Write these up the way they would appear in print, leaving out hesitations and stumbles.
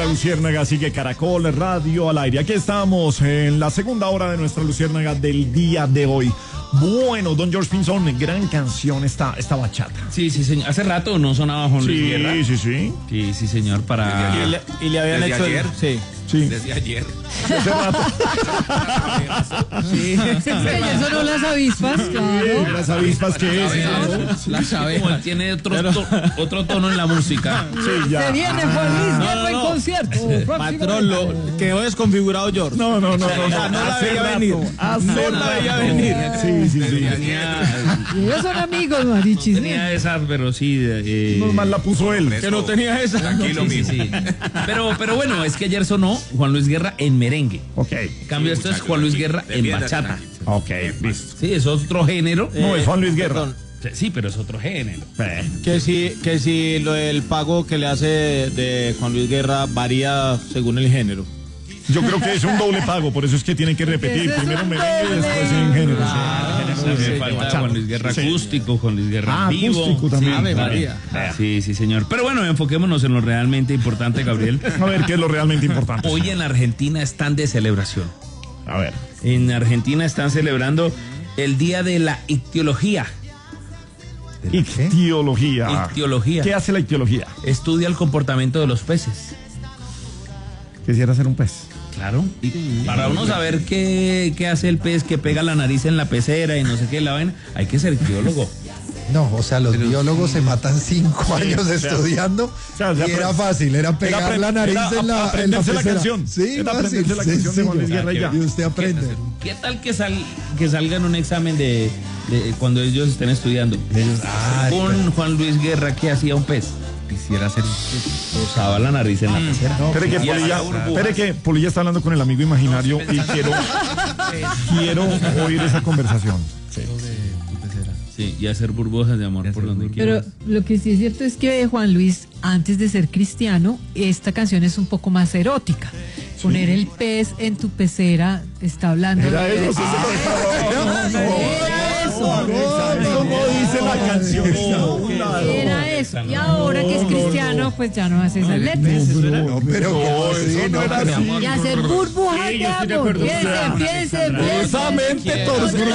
la Luciérnaga, sigue Caracol Radio al aire. Aquí estamos en la segunda hora de nuestra Luciérnaga del día de hoy. Bueno, don George Pinzón, gran canción esta bachata. Sí, señor. Hace rato no sonaba Juan Luis Guerra. Sí, señor, para... Y le habían hecho ayer. Sí. Desde ayer. Hace rato. Sí. Ya sonó las avispas, claro. Las avispas que es. Las abejas. Tiene otro tono en la música. Sí, ya. Se viene Juan Luis Guerra en concierto. Patrón, lo quedó desconfigurado George. No. No la veía venir. No la veía venir. Sí. Y ellos son amigos, Marichis. Tenía esa, pero sí. Normal la puso él. Que no tenía esa. Tranquilo, Sí. Pero bueno, es que ayer sonó Juan Luis Guerra en merengue. Ok. En cambio, esto es Juan Luis Guerra en bachata. Ok, listo. Sí, es otro género. No, es Juan Luis Guerra. Sí, pero es otro género. Que si lo del pago que le hace de Juan Luis Guerra varía según el género. Yo creo que es un doble pago, por eso es que tienen que repetir. Ese es Primero un merengue y doble. después en género. También falta Juan Luis Guerra acústico, Juan Luis Guerra en vivo. Acústico también. Ave María. Sí, señor. Pero bueno, enfoquémonos en lo realmente importante, Gabriel. A ver, ¿qué es lo realmente importante? Hoy en Argentina están de celebración. A ver. En Argentina están celebrando el Día de la Ictiología. Ictiología. Ictiología. ¿Qué hace la ictiología? Estudia el comportamiento de los peces. Quisiera ser un pez. Claro. Y para uno saber qué hace el pez que pega la nariz en la pecera y no sé qué la vaina, hay que ser ictiólogo. No, o sea, los biólogos se matan 5 años estudiando y era fácil, era pegar la nariz en la aprenderse la pecera. canción. Sí, Era fácil, aprenderse la canción de Juan Luis sencillo. Guerra y ya. Y usted aprende. ¿Qué tal que salga en un examen de cuando ellos estén estudiando? Con Juan Luis Guerra, ¿qué hacía un pez? Quisiera ser. Usaba la nariz en la pecera. Espere que Polilla está hablando con el amigo imaginario y quiero oír esa conversación. Sí, y hacer burbujas de amor por donde quiera. Pero lo que sí es cierto es que Juan Luis, antes de ser cristiano, esta canción es un poco más erótica. Poner el pez en tu pecera está hablando Era de eso, eso no dice la canción. Era eso. Y ahora que es cristiano, pues ya no hace esas letras. No, pero eso no era así. Y hacer burbujas de amor. Piense. Gruesamente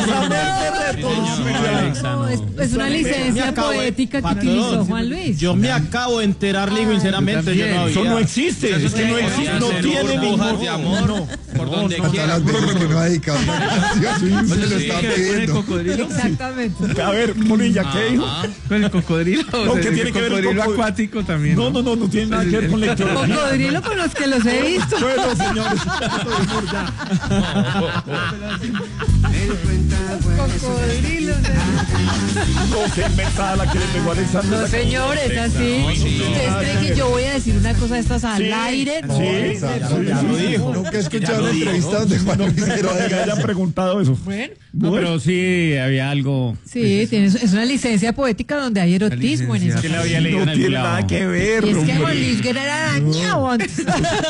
No, es una licencia poética que utilizó Juan Luis. Yo me acabo de enterar, le digo sinceramente, yo no Eso había. no existe, es que no existe, no tiene ningún de amor por donde quiera. las veces que no ha dedicado una canción, se lo está pidiendo. Exactamente. A ver, Polilla, ¿qué dijo? Con el cocodrilo. No, ¿qué tiene que ver el cocodrilo acuático también? No tiene nada que ver con la ictiología. Cocodrilo con los que los he visto. Bueno, señores, Cocodrilos. no, qué inventada la que le pegó a Alexandra. No, señores, así. ¿Ustedes creen que yo voy a decir una cosa de estas al aire? No. Ya lo dijo. Nunca he escuchado una entrevista donde Juan Luis Guerra Que diga hayan eso. preguntado eso. Bueno, No, pero sí había algo. sí, es una licencia poética donde hay erotismo en eso. Que le había leído No en algún tiene lado. nada que ver. Y es que hombre. Juan Luis Guerra era dañado antes.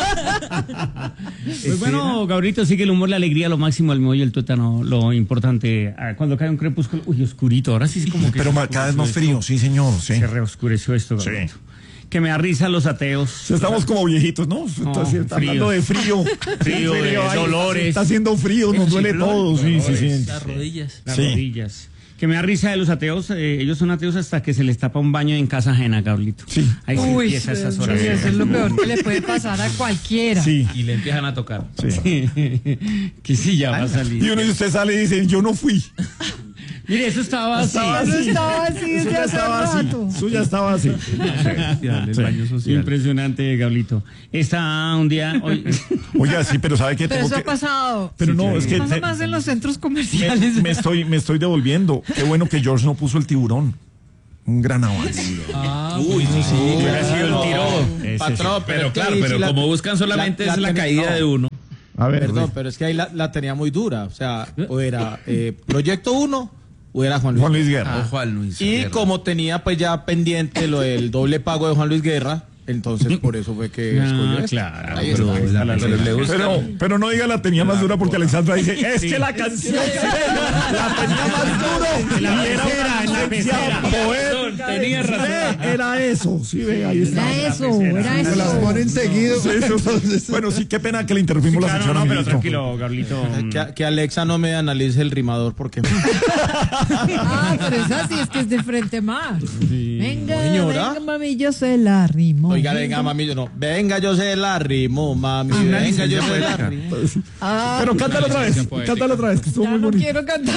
Pues bueno, Gabrielito, sigue el humor, la alegría, lo máximo, el meollo, el tuétano, lo importante. Cuando cae un crepúsculo, uy, oscurito, ahora sí es como que... Pero cada vez más frío, sí, señor. Sí. Se reoscureció esto, Gabrielito. Que me da risa los ateos. Estamos como viejitos, ¿no? Está hablando de frío. Frío, de ay, dolores. Está haciendo frío, nos duele todo. Sí. Las rodillas. Las Sí. rodillas. Que me da risa de los ateos. Ellos son ateos hasta que se les tapa un baño en casa ajena, Gabrielito. Sí. Ahí se Uy, empieza esas sí, horas. eso es lo peor que le puede pasar a cualquiera. Sí. Y le empiezan a tocar. Que sí, ya va a salir. Y uno de ustedes sale y dice, yo no fui. Mire, eso estaba así. Eso estaba así Eso desde ya hace estaba así. rato. Eso ya estaba así. El baño social. Impresionante, Gablito. Está un día hoy. Oiga, sí, pero ¿sabe qué? Pero Tengo eso que... ha pasado. Pero no, es que... Pasa más en los centros comerciales. Me estoy devolviendo. Qué bueno que George no puso el tiburón. Un gran avance. Uy, sí. Hubiera sido el tiro. Patrón, Pero claro, pero como buscan solamente es la caída de uno. A ver, Perdón, pero es que ahí la tenía muy dura. O sea, o era Proyecto 1 o era Juan Juan Luis. Luis Guerra. Juan Luis. Y como tenía pues ya pendiente lo del doble pago de Juan Luis Guerra, entonces por eso fue que escogió esto. Claro, Ahí pero está. Pero le gusta. Pero no diga la tenía más dura porque Alexandra dice, es que la canción la tenía más duro. En la pecera, en la pecera. Tenía razón. Era eso, sí, ve, ahí está. Era eso. Se las ponen seguido. Sí, Entonces, bueno, sí, qué pena que le interrumpimos la sección. No, pero amiguito. tranquilo, Gabrielito. Que Alexa no me analice el rimador porque... Ah, pero es así, es que es de frente más. Venga, Señora. venga, mami, yo se la rimo. Oiga, venga, mami, yo no. Venga, yo se la rimo, mami. Venga, yo se la rimo. Ah, Pero cántalo otra vez, cántalo otra vez, que estuvo ya muy no bonito. quiero cantar.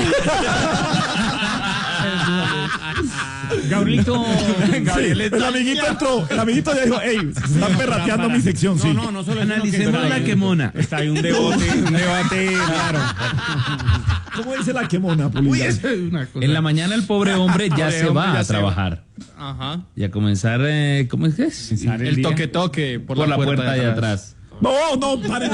Gabrielito. Sí, el amiguito entró, el amiguito ya dijo, hey, se están perrateando mi sección, sí. No solo Analicemos la quemona. Está ahí un debate, claro. ¿Cómo dice la quemona, Polilla? En la mañana el pobre hombre ya Pobre se hombre va ya a se trabajar. Ajá. Y a comenzar, ¿cómo es que es? El día. toque por Por la puerta de atrás. No, pare.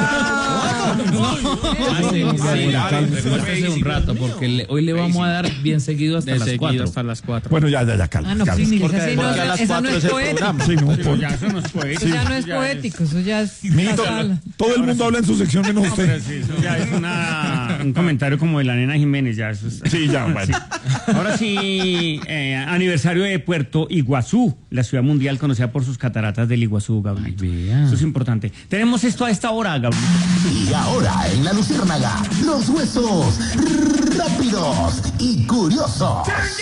Recuérdese un rato, porque hoy le vamos a dar bien seguido hasta las 4. hasta las 4. Bueno, ya, calma. Ah, no, calma. sí, Porque esa sí no, a las esa no 4 es es el poético. programa. Sí, no, por- Ya, eso no es poético. Eso ya no es poético, eso ya es. Amiguito, pasarla. todo el mundo habla en su sección menos Pero usted. sí, eso ya es un comentario como de la nena Jiménez, ya eso es. Sí, ya, bueno. Ahora sí, aniversario de Puerto Iguazú, la ciudad mundial conocida por sus cataratas del Iguazú, Gabriel. vea. Eso es importante. Tenemos esto a esta hora, Gabriel. Y ahora en la Luciérnaga, los huesos rápidos y curiosos.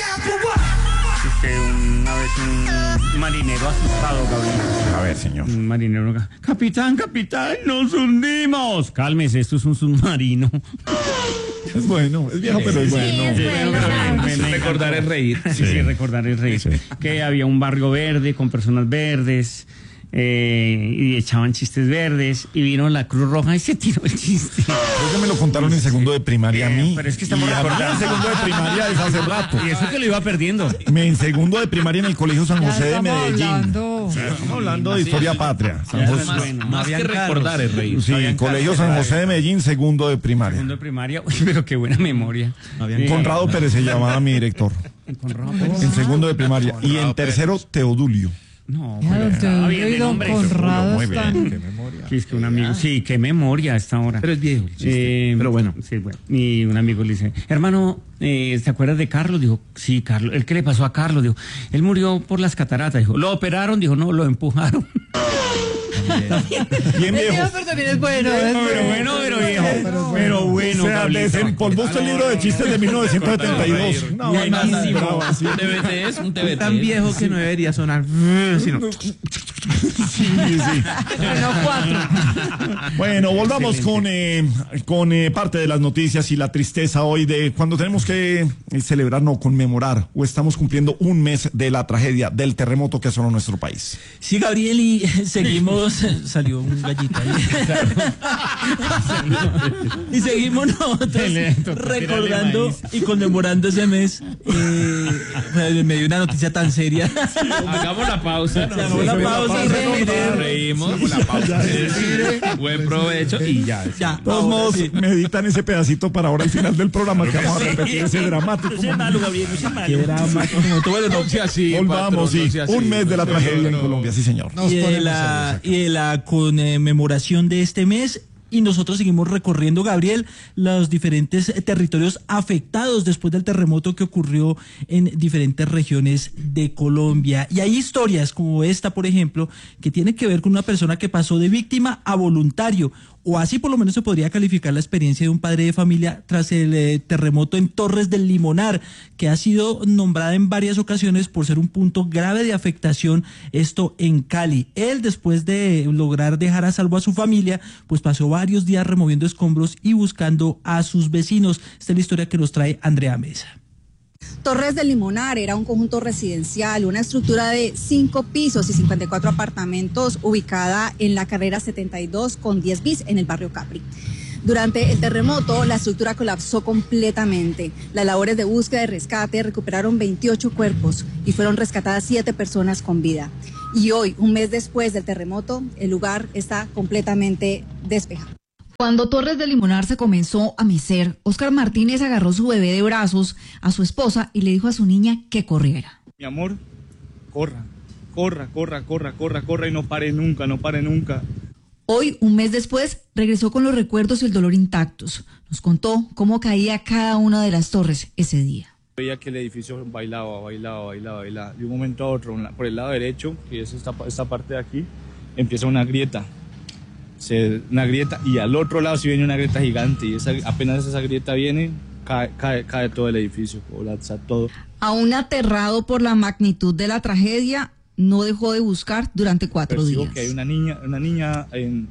Una vez un marinero asustado, Gabriel. A ver, señor. Un marinero. Capitán, nos hundimos. Cálmese, esto es un submarino. Es bueno, es viejo, pero es bueno. Recordar es reír. Sí, recordar el rey. Que había un barrio verde con personas verdes. Y echaban chistes verdes y vino la Cruz Roja y se tiró el chiste. Creo que me lo contaron en segundo de primaria a mí. Pero es que estamos Y a mí recordando. en segundo de primaria es hace rato. Y eso que lo iba perdiendo. En segundo de primaria en el Colegio San Ya José de estamos Medellín. hablando. Estamos hablando de historia patria. San José. Más que recordar es reír. Sí, Colegio San José de Medellín, segundo de primaria. Segundo de primaria. Uy, pero qué buena memoria. Conrado Pérez se llamaba mi director. Conrado Pérez. En segundo de primaria. Y en tercero, Teodulio. No, Ya, pero don estaba bien Teodoro y de don nombre. Conrado Muy están. bien, qué memoria. Sí, es que un amigo, sí, qué memoria a esta hora. Pero es viejo. Pero bueno. Sí, bueno. Y un amigo le dice, hermano, ¿te acuerdas de Carlos? Dijo, sí, Carlos. ¿El qué le pasó a Carlos? Dijo, él murió por las cataratas. Dijo, ¿lo operaron? Dijo, no, lo empujaron. Bien Es viejo. viejo, pero también es bueno. es Pero viejo. Pero bueno, O sea, Gablito. desempolvó usted el libro de chistes de 1972. No, Buenísimo. brava, sí. Un TBT es un TBT. Tan viejo que no debería sonar. Sino... Sí. Bueno, 4. Bueno, volvamos con parte de las noticias y la tristeza hoy de cuando tenemos que celebrar, no, conmemorar, o estamos cumpliendo un mes de la tragedia del terremoto que asoló nuestro país. Sí, Gabriel, y seguimos, salió un gallito ahí. Y seguimos nosotros recordando y conmemorando ese mes. Me dio una noticia tan seria. Hagamos la pausa. Hagamos la pausa y reímos. Buen provecho y ya. De todos modos, sí. meditan ese pedacito para ahora al final del programa que vamos a repetir ese dramático. No sea malo, Gabriel, no sea malo. Qué drama. Bueno, no sea así. Volvamos, patrón, no sí. sea así. Un mes de la tragedia en Colombia, sí, señor. nos Y de ponemos la, serios y de la conmemoración de este mes. Y nosotros seguimos recorriendo, Gabriel, los diferentes territorios afectados después del terremoto que ocurrió en diferentes regiones de Colombia. Y hay historias como esta, por ejemplo, que tiene que ver con una persona que pasó de víctima a voluntario, o así por lo menos se podría calificar la experiencia de un padre de familia tras el terremoto en Torres del Limonar, que ha sido nombrada en varias ocasiones por ser un punto grave de afectación, esto en Cali. Él, después de lograr dejar a salvo a su familia, pues pasó varios días removiendo escombros y buscando a sus vecinos. Esta es la historia que nos trae Andrea Mesa. Torres del Limonar era un conjunto residencial, una estructura de 5 pisos y 54 apartamentos ubicada en la carrera 72 con 10 bis en el barrio Capri. Durante el terremoto, la estructura colapsó completamente. Las labores de búsqueda y rescate recuperaron 28 cuerpos y fueron rescatadas 7 personas con vida. Y hoy, un mes después del terremoto, el lugar está completamente despejado. Cuando Torres del Limonar se comenzó a mecer, Óscar Martínez agarró su bebé de brazos a su esposa y le dijo a su niña que corriera. Mi amor, corra y no pare nunca. Hoy, un mes después, regresó con los recuerdos y el dolor intactos. Nos contó cómo caía cada una de las torres ese día. Veía que el edificio bailaba. De un momento a otro, por el lado derecho, que es esta parte de aquí, empieza una grieta. Y al otro lado sí viene una grieta gigante. Y apenas esa grieta viene, cae todo el edificio, colapsa todo. Aún aterrado por la magnitud de la tragedia, no dejó de buscar durante 4 días. Que hay una niña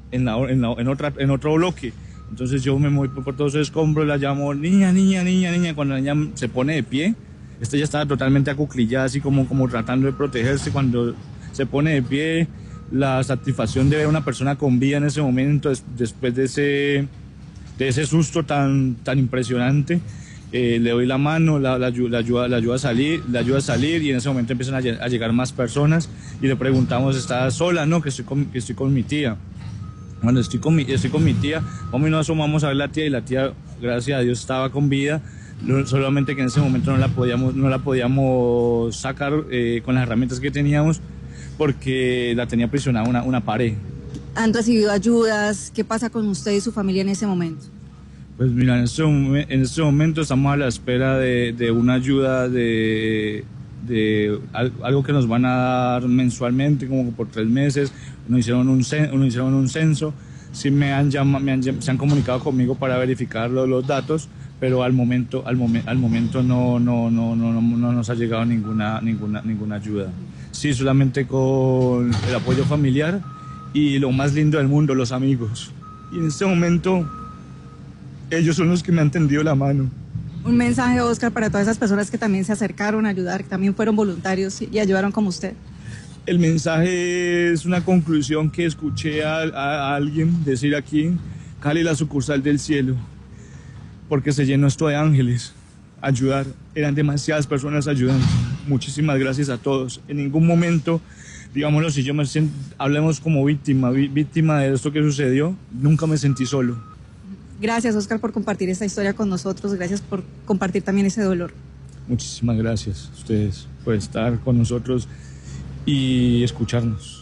en otro bloque. Entonces yo me voy por todos esos escombros, la llamo, niña. Cuando la niña se pone de pie, esta ya estaba totalmente acuclillada, así como tratando de protegerse. Cuando se pone de pie, la satisfacción de ver a una persona con vida en ese momento, después de ese susto tan impresionante, le doy la mano, la ayuda a salir, y en ese momento empiezan a llegar más personas y le preguntamos, ¿está sola? No, que estoy con mi tía. Cuando estoy con mi tía, como nos asomamos a ver la tía, y la tía, gracias a Dios, estaba con vida, solamente que en ese momento no la podíamos sacar con las herramientas que teníamos, porque la tenía aprisionada una pared. ¿Han recibido ayudas? ¿Qué pasa con usted y su familia en ese momento? Pues mira, en este momento estamos a la espera de una ayuda de algo que nos van a dar mensualmente, como por 3 meses. Nos hicieron un censo. Sí se han comunicado conmigo para verificar los datos, pero al momento no nos ha llegado ninguna ayuda. Sí, solamente con el apoyo familiar y lo más lindo del mundo, los amigos. Y en este momento ellos son los que me han tendido la mano. Un mensaje, Oscar, para todas esas personas que también se acercaron a ayudar, que también fueron voluntarios y ayudaron como usted. El mensaje es una conclusión que escuché a alguien decir aquí: Cali, la sucursal del cielo, porque se llenó esto de ángeles. Ayudar, eran demasiadas personas ayudando. Muchísimas gracias a todos. En ningún momento, digámoslo, si yo me siento, hablemos como víctima de esto que sucedió, nunca me sentí solo. Gracias, Oscar, por compartir esta historia con nosotros. Gracias por compartir también ese dolor. Muchísimas gracias a ustedes por estar con nosotros y escucharnos.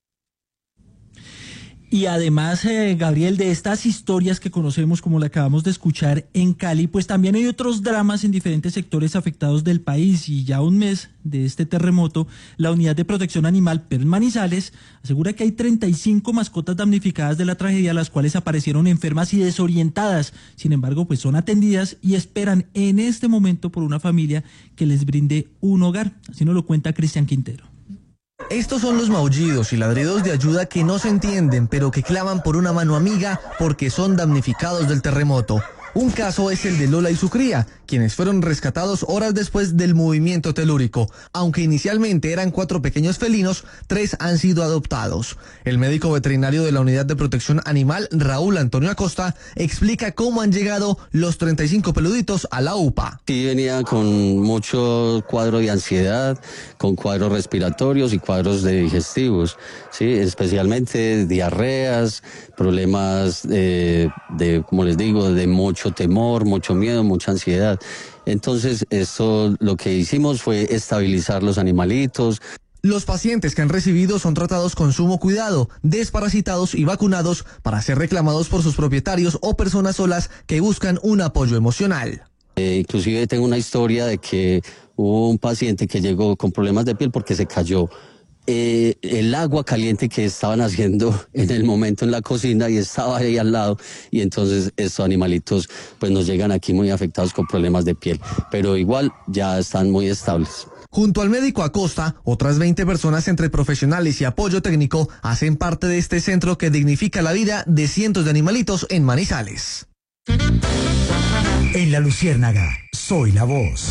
Y además, Gabriel, de estas historias que conocemos, como la acabamos de escuchar en Cali, pues también hay otros dramas en diferentes sectores afectados del país. Y ya un mes de este terremoto, la Unidad de Protección Animal, pero en Manizales, asegura que hay 35 mascotas damnificadas de la tragedia, las cuales aparecieron enfermas y desorientadas. Sin embargo, pues son atendidas y esperan en este momento por una familia que les brinde un hogar. Así nos lo cuenta Cristian Quintero. Estos son los maullidos y ladridos de ayuda que no se entienden, pero que claman por una mano amiga porque son damnificados del terremoto. Un caso es el de Lola y su cría, quienes fueron rescatados horas después del movimiento telúrico. Aunque inicialmente eran 4 pequeños felinos, 3 han sido adoptados. El médico veterinario de la Unidad de Protección Animal, Raúl Antonio Acosta, explica cómo han llegado los 35 peluditos a la UPA. Sí, venía con mucho cuadro de ansiedad, con cuadros respiratorios y cuadros digestivos, sí, especialmente diarreas, problemas como les digo, de mucho temor, mucho miedo, mucha ansiedad. Entonces, esto lo que hicimos fue estabilizar los animalitos. Los pacientes que han recibido son tratados con sumo cuidado, desparasitados y vacunados para ser reclamados por sus propietarios o personas solas que buscan un apoyo emocional. Inclusive tengo una historia de que hubo un paciente que llegó con problemas de piel porque se cayó el agua caliente que estaban haciendo en el momento en la cocina y estaba ahí al lado, y entonces estos animalitos pues nos llegan aquí muy afectados con problemas de piel, pero igual ya están muy estables. Junto al médico Acosta, otras 20 personas entre profesionales y apoyo técnico hacen parte de este centro que dignifica la vida de cientos de animalitos en Manizales. En La Luciérnaga, soy la voz.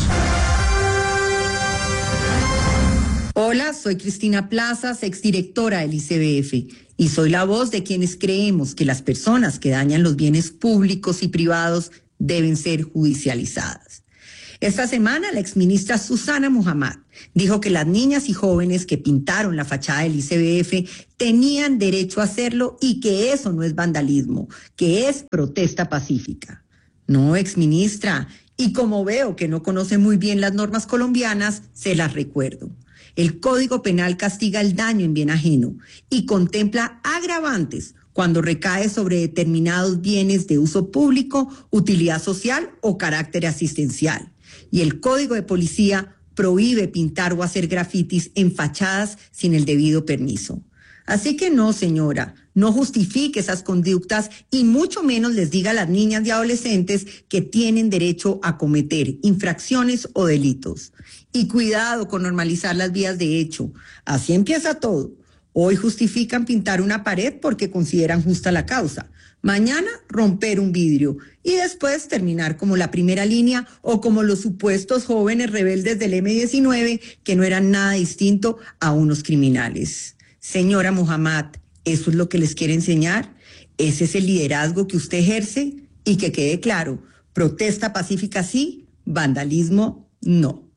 Hola, soy Cristina Plazas, exdirectora del ICBF, y soy la voz de quienes creemos que las personas que dañan los bienes públicos y privados deben ser judicializadas. Esta semana, la exministra Susana Muhammad dijo que las niñas y jóvenes que pintaron la fachada del ICBF tenían derecho a hacerlo y que eso no es vandalismo, que es protesta pacífica. No, exministra, y como veo que no conoce muy bien las normas colombianas, se las recuerdo. El Código Penal castiga el daño en bien ajeno y contempla agravantes cuando recae sobre determinados bienes de uso público, utilidad social o carácter asistencial. y el Código de Policía prohíbe pintar o hacer grafitis en fachadas sin el debido permiso. Así que no, señora, no justifique esas conductas y mucho menos les diga a las niñas y adolescentes que tienen derecho a cometer infracciones o delitos. Y cuidado con normalizar las vías de hecho. Así empieza todo. Hoy justifican pintar una pared porque consideran justa la causa. Mañana romper un vidrio y después terminar como la primera línea o como los supuestos jóvenes rebeldes del M-19 que no eran nada distinto a unos criminales. Señora Muhammad, ¿eso es lo que les quiere enseñar? ¿Ese es el liderazgo que usted ejerce? Y que quede claro, protesta pacífica sí, vandalismo no.